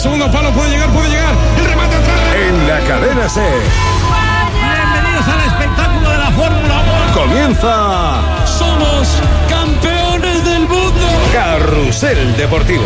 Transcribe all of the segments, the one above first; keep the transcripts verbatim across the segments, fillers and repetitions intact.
segundo palo, puede llegar, puede llegar. El remate atrás. En la cadena SER. Bienvenidos al espectáculo de la Fórmula uno. Comienza. Somos campeones del mundo. Carrusel Deportivo.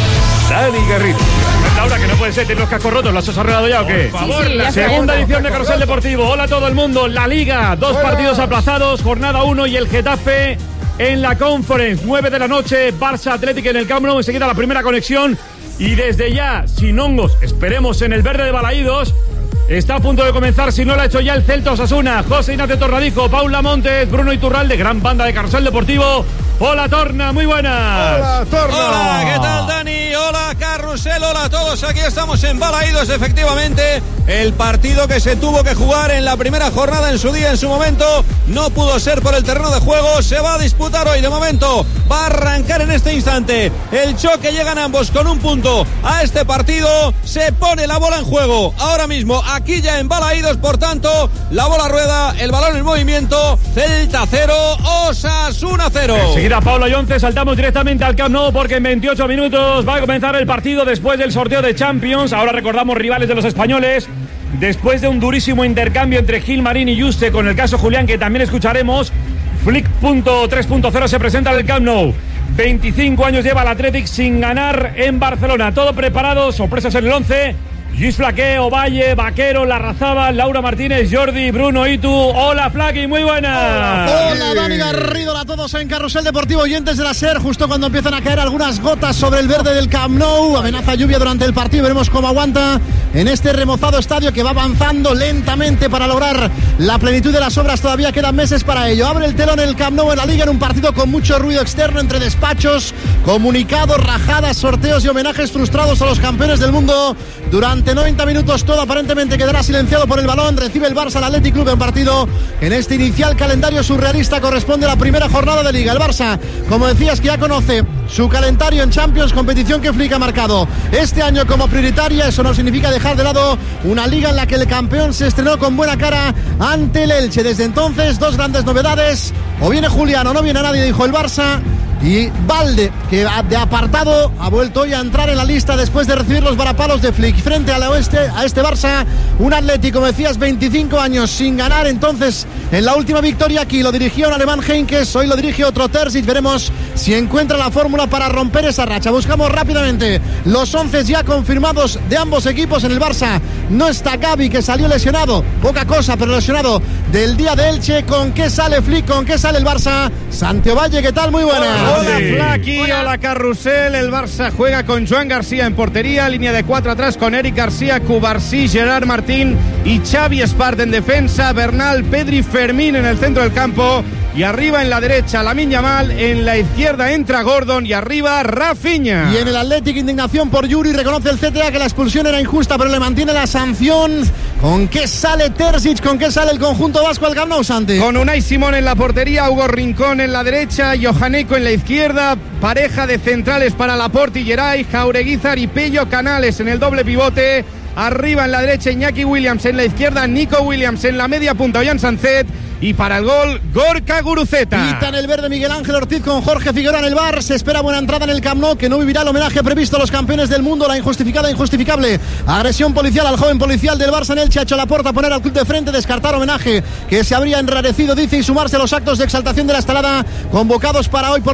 Dani Garrido. Laura, que no puede ser, ¿tienes los cascos rotos? ¿Los has arreglado ya o qué? Por favor, sí, sí, la segunda edición de Carrusel Deportivo. Hola a todo el mundo. La Liga, dos Buena. partidos aplazados, jornada uno y el Getafe en la Conference. nueve de la noche, Barça Atlético en el Camp Nou. Enseguida la primera conexión. Y desde ya, sin hongos, esperemos en el verde de Balaídos. Está a punto de comenzar, si no lo ha hecho ya, el Celta Osasuna. José Ignacio Torradijo, Paula Montes, Bruno Iturralde, gran banda de Carrusel Deportivo. Hola Torna, muy buenas. Hola Torna. Hola, ¿qué tal Dani? Hola Carrusel, hola a todos. Aquí estamos en Balaídos, efectivamente. El partido que se tuvo que jugar en la primera jornada en su día, en su momento, no pudo ser por el terreno de juego. Se va a disputar hoy, de momento. Va a arrancar en este instante el choque. Llegan ambos con un punto a este partido. Se pone la bola en juego ahora mismo, aquí ya en Balaídos. Por tanto, la bola rueda, el balón en movimiento. Celta cero, Osasuna cero. Enseguida Paula Yonce, saltamos directamente al Camp Nou porque en veintiocho minutos va a comenzar el partido después del sorteo de Champions. Ahora recordamos rivales de los españoles. Después de un durísimo intercambio entre Gilmarín y Juste con el caso Julián, que también escucharemos, Flick tres punto cero se presenta en el Camp Nou. veinticinco años lleva el Athletic sin ganar en Barcelona. Todo preparado, sorpresas en el once. Luis Flaqué, Ovalle, Vaquero, Larrazábal, Laura Martínez, Jordi, Bruno, Itu. Hola Flaqui, muy buenas. Hola, hola Dani Garrido, hola a todos en Carrusel Deportivo, oyentes de la SER. Justo cuando empiezan a caer algunas gotas sobre el verde del Camp Nou, amenaza lluvia durante el partido, veremos cómo aguanta en este remozado estadio que va avanzando lentamente para lograr la plenitud de las obras. Todavía quedan meses para ello. Abre el telón el Camp Nou en la Liga, en un partido con mucho ruido externo entre despachos, comunicados, rajadas, sorteos y homenajes frustrados a los campeones del mundo. Durante noventa minutos todo aparentemente quedará silenciado por el balón. Recibe el Barça al Athletic Club, en partido en este inicial calendario surrealista corresponde a la primera jornada de Liga. El Barça, como decías, que ya conoce su calendario en Champions, competición que Flick ha marcado este año como prioritaria. Eso no significa dejar de lado una Liga en la que el campeón se estrenó con buena cara ante el Elche. Desde entonces, dos grandes novedades: o viene Julián o no viene nadie, dijo el Barça. Y Valde, que de apartado ha vuelto hoy a entrar en la lista después de recibir los varapalos de Flick frente al oeste, a este Barça. Un Athletic, como decías, veinticinco años sin ganar. Entonces, en la última victoria aquí lo dirigió un alemán, Heinkes, hoy lo dirige otro Terzic. Veremos si encuentra la fórmula para romper esa racha. Buscamos rápidamente los once ya confirmados de ambos equipos. En el Barça no está Gavi, que salió lesionado, poca cosa, pero lesionado del día de Elche. ¿Con qué sale Flick? ¿Con qué sale el Barça? Santiago Valle, ¿qué tal? Muy buenas. Hola Flaqui, hola. hola Carrusel. El Barça juega con Joan García en portería, línea de cuatro atrás con Eric García, Cubarsí, Gerard Martín y Xavi Espart en defensa, Bernal, Pedri, Fermín en el centro del campo y arriba en la derecha Lamine Yamal, en la izquierda entra Gordon y arriba Rafinha. Y en el Athletic, indignación por Yuri. Reconoce el C T A que la expulsión era injusta, pero le mantiene la sanción. ¿Con qué sale Terzic? ¿Con qué sale el conjunto vasco al Camp Nou, Santi? Con Unai Simón en la portería, Hugo Rincón en la derecha, Johanneco en la izquierda, pareja de centrales para Laporte y Geray, Jaureguizar y Pello Canales en el doble pivote. Arriba en la derecha Iñaki Williams, en la izquierda Nico Williams, en la media punta Ollán Sancet. Y para el gol, Gorka Guruceta. Pita en el verde Miguel Ángel Ortiz con Jorge Figueroa en el V A R. Se espera buena entrada en el Camp Nou, que no vivirá el homenaje previsto a los campeones del mundo. La injustificada e injustificable agresión policial al joven policial del Barça en Elche ha hecho la puerta a poner al club de frente, descartar homenaje que se habría enrarecido, dice, y sumarse a los actos de exaltación de la estalada convocados para hoy por